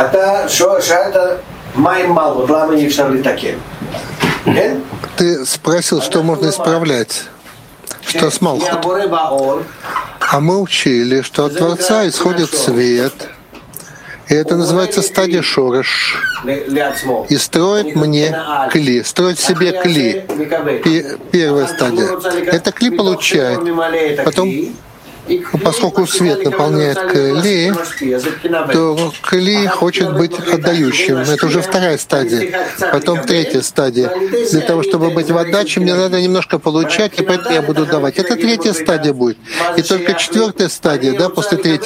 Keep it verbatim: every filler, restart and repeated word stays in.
Ты спросил, что можно исправлять, что с Малхут. А мы учили, что от Творца исходит свет, и это называется стадия Шореш. И строит мне кли, строит себе кли. Первая стадия. Это кли получает. Потом, поскольку свет наполняет кли, то кли хочет быть отдающим. Это уже вторая стадия. Потом третья стадия. Для того, чтобы быть в отдаче, мне надо немножко получать, и поэтому я буду давать. Это третья стадия будет. И только четвертая стадия, да, после третьей